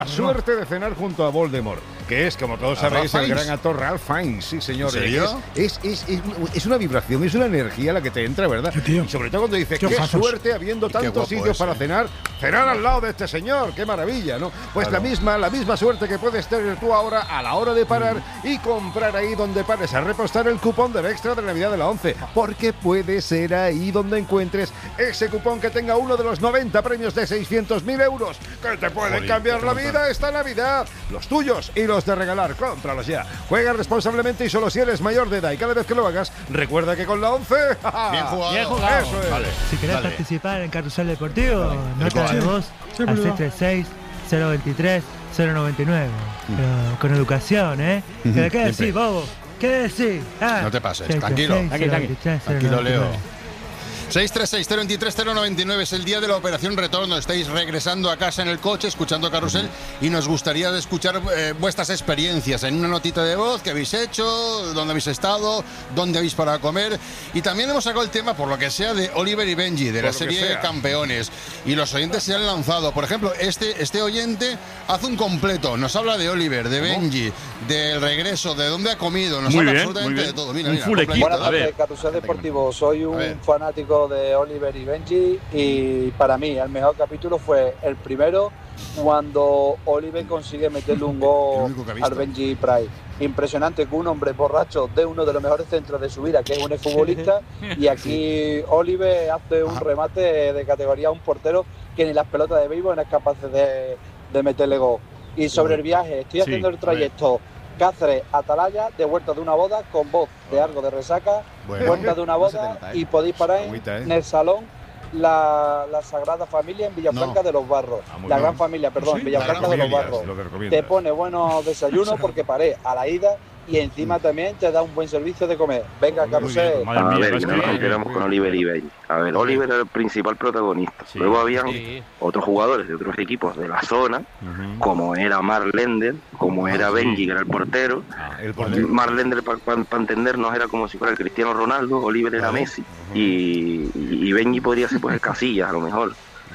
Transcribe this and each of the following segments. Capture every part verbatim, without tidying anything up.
La suerte de cenar junto a Voldemort, que es, como todos sabéis, el gran actor Ralph Fiennes, sí señor. ¿En serio? Es, es, es, es una vibración, es una energía la que te entra, ¿verdad? Tío. Y sobre todo cuando dices, Qué qué ojazos. suerte habiendo tantos sitios es, para eh. cenar, cenar al lado de este señor, qué maravilla, ¿no? Pues Claro. la misma, la misma suerte que puedes tener tú ahora a la hora de parar mm. y comprar ahí donde pares a repostar el cupón del extra de Navidad de la once, porque puede ser ahí donde encuentres ese cupón que tenga uno de los noventa premios de seiscientos mil euros, que te pueden Joder, cambiar la qué vida esta Navidad. Los tuyos y los de regalar, cómpralos ya. Juega responsablemente y solo si eres mayor de edad. Y cada vez que lo hagas, recuerda que con la once... Bien jugado. Bien jugado. Eso es. Vale. Si querés Dale. participar en Carrusel Deportivo, Dale. nota Sí. de voz Sí, al boludo. seis tres seis, cero veintitrés, cero noventa y nueve. Pero con educación, ¿eh? ¿Qué, ¿Qué decís, Siempre. bobo? ¿Qué decís? Ah, No te pases, seis tres tranquilo. seis, Tranqui, cero tranqui. veintitrés, cero Tranquilo, noventa y nueve. Leo. seis tres seis, cero veintitrés, cero noventa y nueve es el día de la operación retorno. Estáis regresando a casa en el coche, escuchando Carrusel, y nos gustaría de escuchar eh, vuestras experiencias en una notita de voz, qué habéis hecho, dónde habéis estado, dónde habéis parado a comer. Y también hemos sacado el tema, por lo que sea, de Oliver y Benji, de Por la lo que serie sea. Campeones. Y los oyentes se han lanzado. Por ejemplo, este, este oyente hace un completo. Nos habla de Oliver, de Benji, del regreso, de dónde ha comido. Nos Muy habla bien, absolutamente muy bien. de todo. Mira, Un mira, full completo. equipo. Buenas A ver. tardes, Carrusel Deportivo. Soy A un ver. fanático de Oliver y Benji y para mí el mejor capítulo fue el primero, cuando Oliver consigue meterle un El gol único que ha visto. al Benji Price. Impresionante que un hombre borracho dé uno de los mejores centros de su vida, que es un futbolista, y aquí Oliver hace un Ajá. remate de categoría a un portero que ni las pelotas de béisbol no es capaz de, de meterle gol. Y sobre el viaje, estoy Sí, haciendo el a ver. trayecto Cáceres-Atalaya, de vuelta de una boda, con voz de algo de resaca, Bueno. vuelta de una No se te boda, nota, ¿eh? y podéis parar Agüita, ¿eh? en el salón la, la Sagrada Familia en Villafranca No. de los Barros. Ah, muy la bien. Gran Familia, perdón, Sí, Villafranca la de Gran los Familia, Barros. lo que recomiendas. Te pone buenos desayunos porque paré a la ida y encima también te da un buen servicio de comer. Venga, Muy bien, Carrusel. Madre A mía, ver, es no que- nos enteramos con Oliver y Benji. A ver, Oliver era el principal protagonista. Sí. Luego habían Sí. otros jugadores de otros equipos de la zona, Ujú. como era Mark Lender, como era sí. Benji, que era el portero. Ah, el portero. Mark Lender, para entendernos, era como si fuera el Cristiano Ronaldo, Oliver era Vale. Messi. Y, y Benji podría ser pues el Casillas, a lo mejor.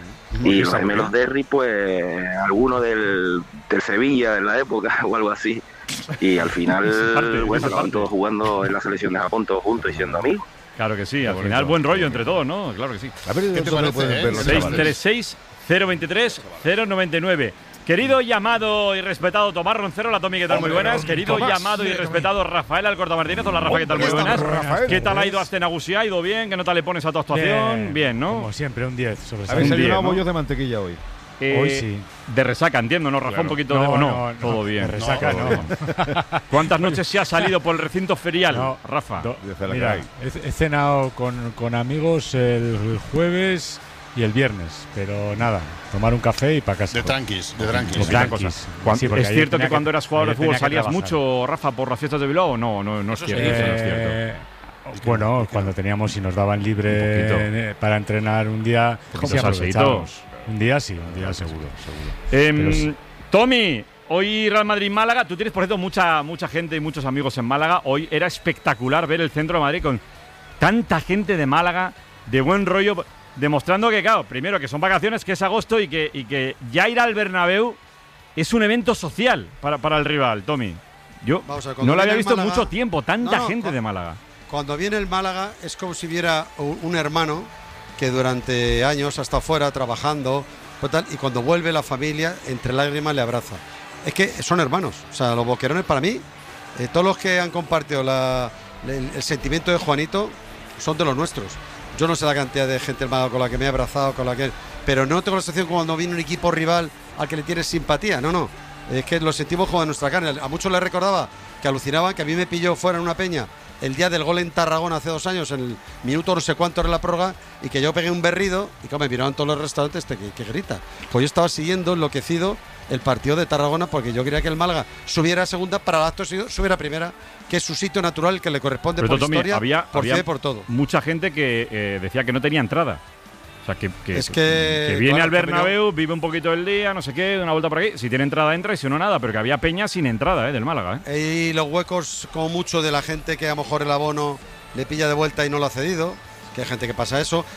Y los Esa gemelos buena. Derry, pues alguno del, del Sevilla de la época o algo así. Y al final, Esa parte, bueno, esa estaban parte. todos jugando en la selección de Japón, todos juntos y siendo amigos. Claro que sí, al bonito. final buen rollo entre todos, ¿no? Claro que sí. A ver, ¿Qué te ¿dónde parece, pueden eh? ver los seis chavales? tres seis, cero veintitrés, cero noventa y nueve. Querido y amado y respetado Tomás Roncero, la Tomi, ¿qué tal? Muy Hombre, buenas. no, Querido y Tomás, amado y sí, respetado Rafael Alcorta Martínez. Hola, Rafa, ¿qué tal? Muy Hombre, buenas. Rafael. ¿Qué tal ha ido hasta Nagusia? ¿Ha ido bien? ¿Qué nota le pones a tu actuación? Bien, ¿no? Como siempre, un diez sobre Habéis Un diez, desayunado ¿no? bollos de mantequilla hoy. Eh, Hoy sí. De resaca, entiendo, ¿no, Rafa? Claro. Un poquito de... ¿o no? Todo bien. De resaca todo no. bien. ¿Cuántas noches se ha salido por el recinto ferial, No, Rafa? Do- Desde la Mira, he, he cenado con, con amigos el jueves y el viernes, pero nada, tomar un café y para casa. De tranquis, de De tranquis. tranquis. Cuan- Sí, porque ¿Es ayer cierto que tenía cuando eras jugador de ayer fútbol tenía que salías trabajar. mucho, Rafa, por las fiestas de Bilbao o no? No, no es Eso cierto. se eso no es dice. cierto. Eh, bueno, cuando teníamos y nos daban libre Un poquito. eh, para entrenar un día, poquito sí salseíto. aprovechábamos. Un día sí, un día seguro, seguro. Em, Pero sí. Tommy, hoy Real Madrid-Málaga. Tú tienes, por cierto, mucha, mucha gente y muchos amigos en Málaga. Hoy era espectacular ver el centro de Madrid con tanta gente de Málaga, de buen rollo, demostrando que, claro, primero que son vacaciones, que es agosto y que, y que ya ir al Bernabéu es un evento social para, para el rival, Tommy. Yo Vamos a ver, cuando no lo había viene el visto en Málaga- mucho tiempo, tanta No, no, gente cu- de Málaga. Cuando viene el Málaga es como si viera un un hermano que durante años ha estado fuera trabajando total, y cuando vuelve la familia entre lágrimas le abraza. Es que son hermanos, o sea, los boquerones para mí, eh, todos los que han compartido la- el, el sentimiento de Juanito son de los nuestros. Yo no sé la cantidad de gente del Málaga con la que me he abrazado, con la que, pero no tengo la sensación como cuando viene un equipo rival al que le tienes simpatía, no, no. Es que lo sentimos como de nuestra carne. A muchos les recordaba que alucinaban que a mí me pilló fuera en una peña el día del gol en Tarragona hace dos años, en el minuto no sé cuánto era la prórroga, y que yo pegué un berrido y que me miraban todos los restaurantes este que, que grita. Pues yo estaba siguiendo enloquecido el partido de Tarragona porque yo quería que el Málaga subiera a segunda para el acto seguido subiera a primera, que es su sitio natural, que le corresponde Pero por Tommy, historia, había- por había fe y por todo. Mucha gente que eh, decía que no tenía entrada. O sea, que, que, Es que, que viene claro, al que Bernabéu, vive un poquito el día, no sé qué, una vuelta por aquí. Si tiene entrada, entra, y si no, nada. Pero que había peña sin entrada, ¿eh? Del Málaga, ¿eh? Y los huecos, como mucho, de la gente que a lo mejor el abono le pilla de vuelta y no lo ha cedido, que hay gente que pasa eso.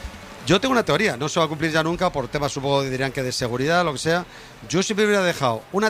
Yo tengo una teoría, no se va a cumplir ya nunca por temas, supongo, dirían que de seguridad, lo que sea. Yo siempre hubiera dejado una